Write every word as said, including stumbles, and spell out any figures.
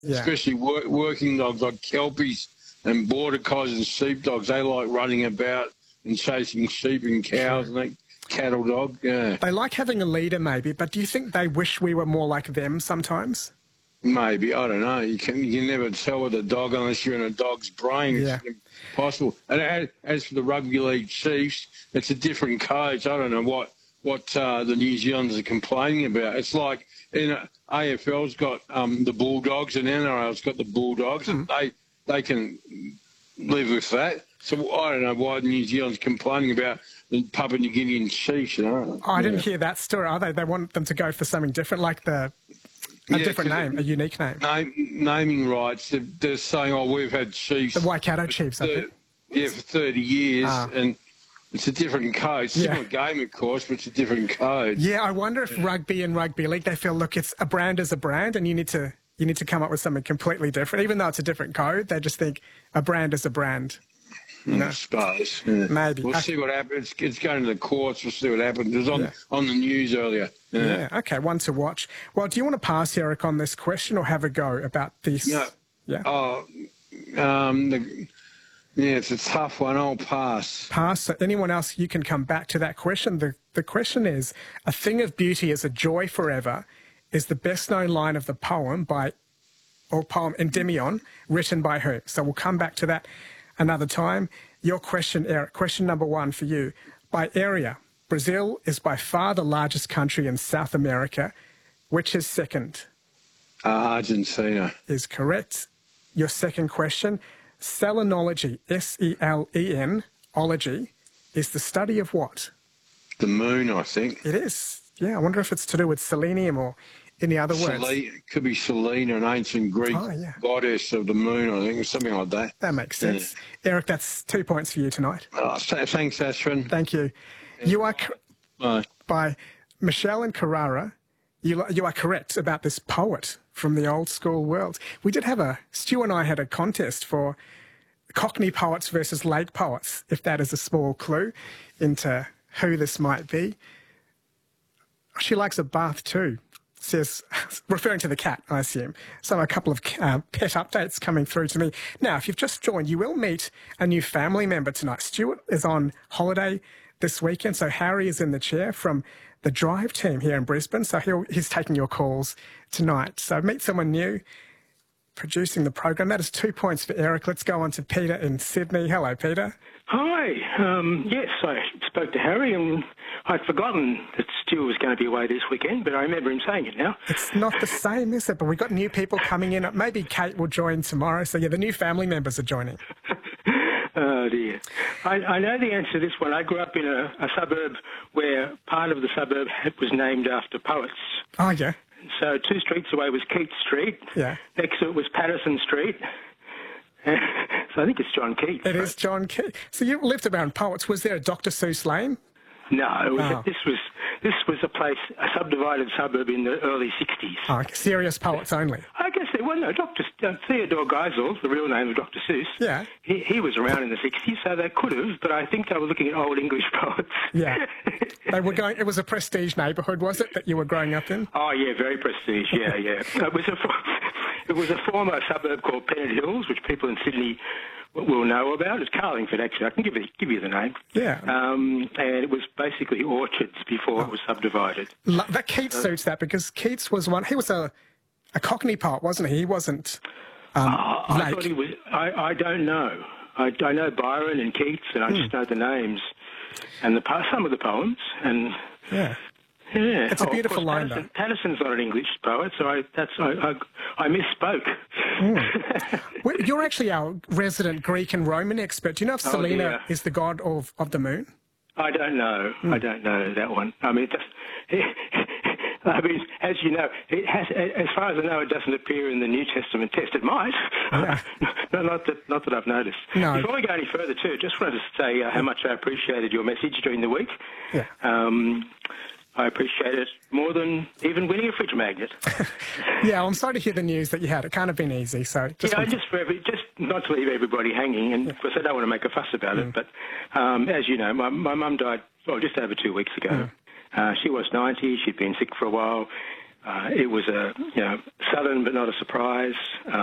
Yeah. Especially work, working dogs like Kelpies and Border Collies and sheepdogs. They like running about and chasing sheep and cows Sure. and they cattle dog. Yeah, They like having a leader maybe, but do you think they wish we were more like them sometimes? maybe. I don't know. You can you can never tell with a dog unless you're in a dog's brain. Yeah. It's impossible. And as, as for the Rugby League Chiefs, it's a different coach. I don't know what what uh, the New Zealanders are complaining about. It's like in a, A F L's got um, the Bulldogs and N R L's got the Bulldogs, Hmm. and they they can live with that. So I don't know why New Zealand's complaining about the Papua New Guinean Chiefs. You know? Oh, I Yeah. didn't hear that story. Are they? They want them to go for something different, like the a Yeah, different 'cause name, a unique name. Name, naming rights. They're, they're saying, "Oh, we've had Chiefs." The Waikato Chiefs, I thir- think. Yeah, for thirty years, Ah. and it's a different code. Yeah. Similar game, of course, but it's a different code. Yeah, I wonder if rugby and rugby league, they feel, look, it's a brand is a brand, and you need to you need to come up with something completely different. Even though it's a different code, they just think a brand is a brand. I suppose. Yeah. Maybe. We'll I- see what happens. It's, it's going to the courts. We'll see what happens. It was on, Yeah. on the news earlier. Yeah. Yeah, okay, one to watch. Well, do you want to pass, Eric, on this question or have a go about this? Yeah. Yeah. Oh, um, the, yeah, it's a tough one. I'll pass. Pass. So anyone else, you can come back to that question. The, the question is, a thing of beauty is a joy forever is the best known line of the poem by, or poem Endymion, written by who? So we'll come back to that another time. Your question, Eric, question number one for you. By area, Brazil is by far the largest country in South America. Which is second? Uh, Argentina. Is correct. Your second question, selenology, S E L E N, ology, is the study of what? The moon, I think. It is. Yeah, I wonder if it's to do with selenium or any other words. Selene, it could be Selena, an ancient Greek Oh, yeah. goddess of the moon, I think, or something like that. That makes sense. Eric, that's two points for you tonight. Oh, th- thanks, Ashwin. Thank you. You are, cor- Bye. by Michelle and Carrara, you, you are correct about this poet from the old school world. We did have a, Stu and I had a contest for Cockney poets versus lake poets, if that is a small clue into who this might be. She likes a bath too, says, referring to the cat, I assume. So a couple of uh, pet updates coming through to me. Now, if you've just joined, you will meet a new family member tonight. Stuart is on holiday this weekend, so Harry is in the chair from the Drive team here in Brisbane, so he'll, he's taking your calls tonight. So meet someone new producing the program. That is two points for Eric. Let's go on to Peter in Sydney. Hello, Peter. Hi. Um, yes, I spoke to Harry and I'd forgotten that Stu was going to be away this weekend, but I remember him saying it now. It's not the same, is it? But we've got new people coming in. Maybe Kate will join tomorrow. So, yeah, the new family members are joining. Oh, dear. I, I know the answer to this one. I grew up in a, a suburb where part of the suburb was named after poets. Oh, yeah. So two streets away was Keats Street. Yeah. Next to it was Patterson Street. So I think it's John Keats. It is John Keats. So you lived around poets. Was there a Doctor Seuss Lane? No, it was, Oh. this was this was a place, a subdivided suburb in the early sixties. Oh, serious poets only. I guess there was no Doctor Uh, Theodore Geisel, the real name of Doctor Seuss. Yeah. He, he was around in the sixties, so they could have, but I think they were looking at old English poets. Yeah. They were going. It was a prestige neighbourhood, was it, that you were growing up in? Oh, yeah, very prestige, yeah, yeah. It was a, it was a former suburb called Pennant Hills, which people in Sydney will know about. It's Carlingford, actually. I can give you, give you the name. Yeah. Um, and it was basically orchards before it was subdivided. Lo- That Keats suits that because Keats was one. He was a, a Cockney poet, wasn't he? He wasn't. Um, Oh, I lake. thought he was. I, I don't know. I, I know Byron and Keats, and I Hmm. just know the names and the po- some of the poems. And Yeah. yeah, It's a Oh, of beautiful course, line, Patterson, Patterson's not an English poet, so I that's I I, I misspoke. Well, you're actually our resident Greek and Roman expert. Do you know if Oh, Selena dear. is the god of, of the moon? I don't know. Hmm. I don't know that one. I mean, it just, I mean, as you know, it has. As far as I know, it doesn't appear in the New Testament text. It might. Yeah. no, not that. Not that I've noticed. No. Before we go any further, too, just wanted to say uh, how much I appreciated your message during the week. Yeah. Um, I appreciate it more than even winning a fridge magnet. Yeah, I'm sorry to hear the news that you had. It can't have been easy. So just Yeah, want to- just for every, just not to leave everybody hanging, and of course I don't want to make a fuss about Mm. it, but um, as you know, my my mum died well just over two weeks ago. Mm. Uh, she was ninety. She'd been sick for a while. Uh, it was a you know sudden but not a surprise.